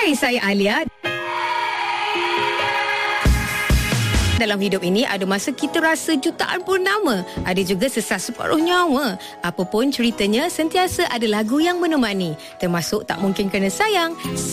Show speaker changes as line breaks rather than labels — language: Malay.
Hai, saya Alia. Dalam hidup ini ada masa kita rasa jutaan purnama, ada juga sesat separuh nyawa. Apapun ceritanya, sentiasa ada lagu yang menemani, termasuk Tak Mungkin Kena Sayang.